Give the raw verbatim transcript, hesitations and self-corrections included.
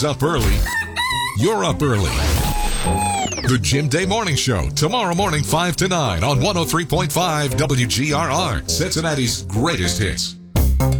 He's up early. You're up early. The Jim Day Morning Show, tomorrow morning five to nine on one oh three point five W G R R, Cincinnati's greatest hits.